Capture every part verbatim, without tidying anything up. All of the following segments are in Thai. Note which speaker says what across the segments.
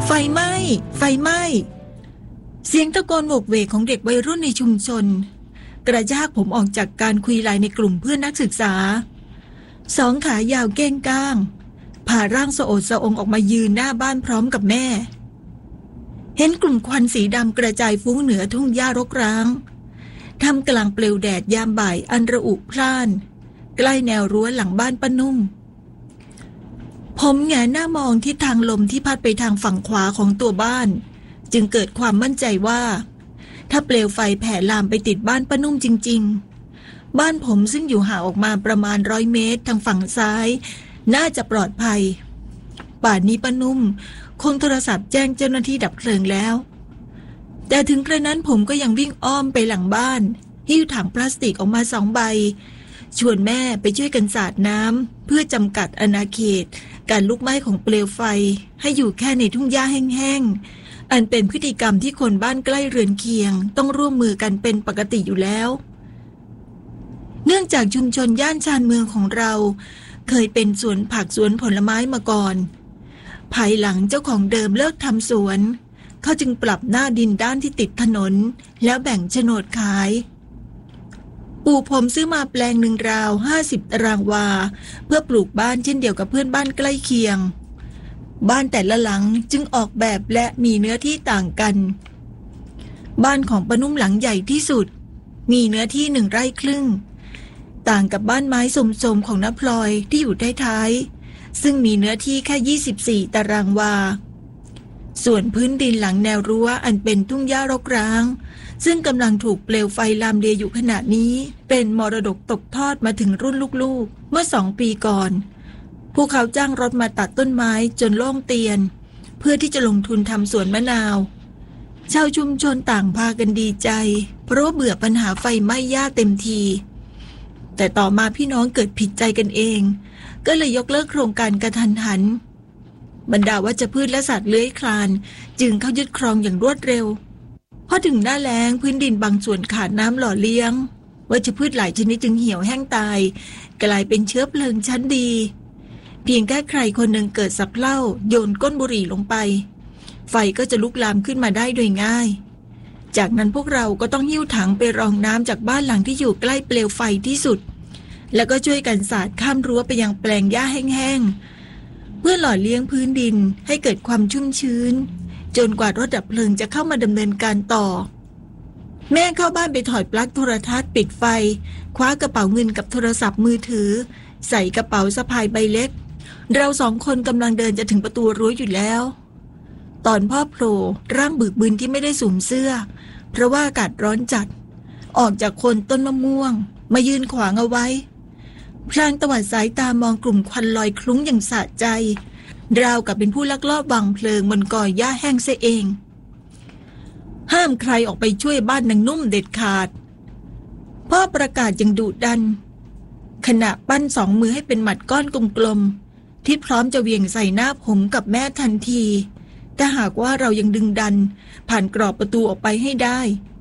Speaker 1: ไฟไหม้ไฟไหม้เสียงตะโกนโวกเวกของเด็กวัยรุ่นในชุมชนกระชากผมออกจากการคุยไลน์ในกลุ่มเพื่อนนักศึกษาสองขายาวเก้งก้างผ่าร่างสะโอดสะองออกมายืนหน้าบ้านพร้อมกับแม่เห็นกลุ่มควันสีดำกระจายฟุ้งเหนือทุ่งหญ้ารกร้างทำกลางเปลวแดดยามบ่ายอันระอุพล่านใกล้แนวรั้วหลังบ้านป้านุ่มผมแงนหน้ามองทิศทางลมที่พัดไปทางฝั่งขวาของตัวบ้านจึงเกิดความมั่นใจว่าถ้าเปลวไฟแผ่ลามไปติดบ้านป้านุ่มจริงๆบ้านผมซึ่งอยู่ห่างออกมาประมาณร้อยเมตรทางฝั่งซ้ายน่าจะปลอดภัยป่านนี้ป้านุ่มคงโทรศัพท์แจ้งเจ้าหน้าที่ดับเพลิงแล้วแต่ถึงกระนั้นผมก็ยังวิ่งอ้อมไปหลังบ้านหิ้วถังพลาสติกออกมาสองใบชวนแม่ไปช่วยกันสาดน้ำเพื่อจำกัดอาณาเขตการลุกไหม้ของเปลวไฟให้อยู่แค่ในทุ่งหญ้าแห้งๆอันเป็นพฤติกรรมที่คนบ้านใกล้เรือนเคียงต้องร่วมมือกันเป็นปกติอยู่แล้วเนื่องจากชุมชนย่านชานเมืองของเราเคยเป็นสวนผักสวนผลไม้มาก่อนภายหลังเจ้าของเดิมเลิกทำสวนเขาจึงปรับหน้าดินด้านที่ติดถนนแล้วแบ่งโฉนดขายปู่ผมซื้อมาแปลงหนึ่งราวห้าสิบตารางวาเพื่อปลูกบ้านเช่นเดียวกับเพื่อนบ้านใกล้เคียงบ้านแต่ละหลังจึงออกแบบและมีเนื้อที่ต่างกันบ้านของป้านุ่มหลังใหญ่ที่สุดมีเนื้อที่หนึ่งไร่ครึ่งต่างกับบ้านไม้สมๆของน้าพลอยที่อยู่ท้ายๆซึ่งมีเนื้อที่แค่ยี่สิบสี่ตารางวาส่วนพื้นดินหลังแนวรั้วอันเป็นทุ่งหญ้ารกร้างซึ่งกำลังถูกเปลวไฟลามเลียอยู่ขณะนี้เป็นมรดกตกทอดมาถึงรุ่นลูกๆเมื่อสองปีก่อนพวกเขาจ้างรถมาตัดต้นไม้จนโล่งเตียนเพื่อที่จะลงทุนทำสวนมะนาวชาวชุมชนต่างพากันดีใจเพราะเบื่อปัญหาไฟไหม้หญ้าเต็มทีแต่ต่อมาพี่น้องเกิดผิดใจกันเองก็เลยยกเลิกโครงการกระทันหันบรรดาวัชพืชและสัตว์เลื้อยคลานจึงเข้ายึดครองอย่างรวดเร็วพอถึงหน้าแล้งพื้นดินบางส่วนขาดน้ำหล่อเลี้ยงวัชพืชหลายชนิดจึงเหี่ยวแห้งตายกลายเป็นเชื้อเพลิงชั้นดีเพียงแค่ใครคนหนึ่งเกิดสับเหล้าโยนก้นบุหรี่ลงไปไฟก็จะลุกลามขึ้นมาได้โดยง่ายจากนั้นพวกเราก็ต้องหิ้วถังไปรองน้ำจากบ้านหลังที่อยู่ใกล้เปลวไฟที่สุดแล้วก็ช่วยกันสาดข้ามรั้วไปยังแปลงหญ้าแห้งๆเพื่อหล่อเลี้ยงพื้นดินให้เกิดความชุ่มชื้นจนกว่ารถดับเพลิงจะเข้ามาดำเนินการต่อแม่เข้าบ้านไปถอดปลั๊กโทรทัศน์ปิดไฟคว้ากระเป๋าเงินกับโทรศัพท์มือถือใส่กระเป๋าสะพายใบเล็กเราสองคนกำลังเดินจะถึงประตูรั้วอยู่แล้วตอนพ่อโผล่ร่างบึกบึนที่ไม่ได้สวมเสื้อเพราะว่าอากาศร้อนจัดออกจากโคนต้นมะม่วงมายืนขวางเอาไว้พลางตวัดสายตามองกลุ่มควันลอยคลุ้งอย่างสะใจราวกับเป็นผู้ลักลอบวางเพลิงบนกอหญ้าแห้งเสียเองห้ามใครออกไปช่วยบ้านนางนุ่มเด็ดขาดพ่อประกาศอย่างดุดันขณะปั้นสองมือให้เป็นหมัดก้อนกลมๆที่พร้อมจะเวียงใส่หน้าผมกับแม่ทันทีแต่หากว่าเรายังดึงดันผ่านกรอบประตูออกไปให้ได้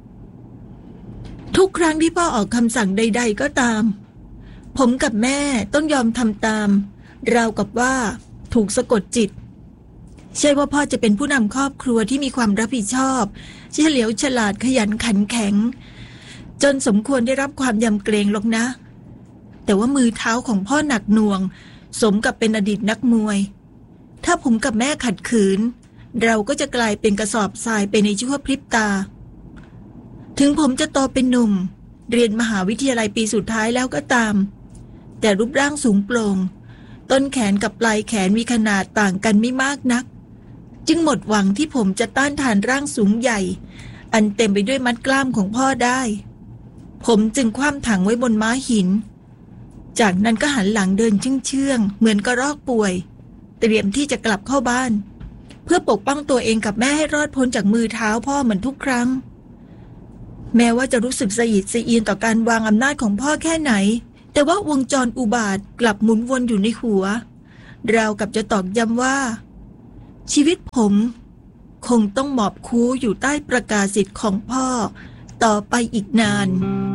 Speaker 1: ทุกครั้งที่พ่อออกคำสั่งใดๆก็ตามผมกับแม่ต้องยอมทำตามราวกับว่าถูกสะกดจิตใช่ว่าพ่อจะเป็นผู้นำครอบครัวที่มีความรับผิดชอบเฉลียวฉลาดขยันขันแข็งจนสมควรได้รับความยำเกรงหรอกนะแต่ว่ามือเท้าของพ่อหนักหน่วงสมกับเป็นอดีตนักมวยถ้าผมกับแม่ขัดขืนเราก็จะกลายเป็นกระสอบทรายไปในชั่วพริบตาถึงผมจะโตเป็นหนุ่มเรียนมหาวิทยาลัยปีสุดท้ายแล้วก็ตามแต่รูปร่างสูงโปร่งต้นแขนกับปลายแขนมีขนาดต่างกันไม่มากนักจึงหมดหวังที่ผมจะต้านทานร่างสูงใหญ่อันเต็มไปด้วยมัดกล้ามของพ่อได้ผมจึงคว่ำถังไว้บนม้าหินจากนั้นก็หันหลังเดินเชื่องๆเหมือนกระรอกป่วยเตรียมที่จะกลับเข้าบ้านเพื่อปกป้องตัวเองกับแม่ให้รอดพ้นจากมือเท้าพ่อเหมือนทุกครั้งแม้ว่าจะรู้สึกสะอิดสะเอียนต่อการวางอำนาจของพ่อแค่ไหนแต่ว่าวงจรอุบาทกลับหมุนวนอยู่ในหัวราวกับจะตอกย้ำว่าชีวิตผมคงต้องหมอบคู้อยู่ใต้ประกาศสิทธิ์ของพ่อต่อไปอีกนาน